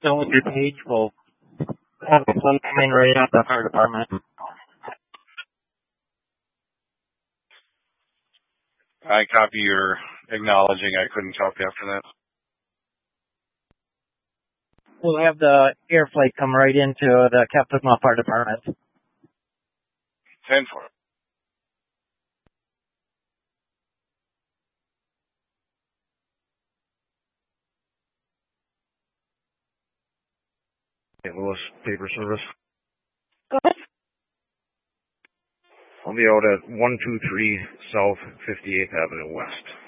So with your page, we'll have a plate come in right at the fire department. I copy your acknowledging. I couldn't copy after that. We'll have the air flight come right into the Captain Fire Department. 10-4. St. Louis Paper Service. Go ahead. I'll be out at 123 South 58th Avenue West.